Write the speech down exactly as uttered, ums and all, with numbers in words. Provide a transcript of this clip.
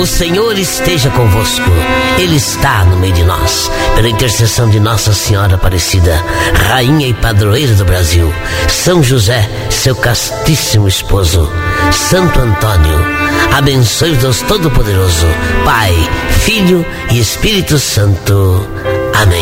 O Senhor esteja convosco, Ele está no meio de nós. Pela intercessão de Nossa Senhora Aparecida, Rainha e Padroeira do Brasil, São José, seu castíssimo esposo, Santo Antônio, abençoe-vos Deus Todo-Poderoso, Pai, Filho e Espírito Santo.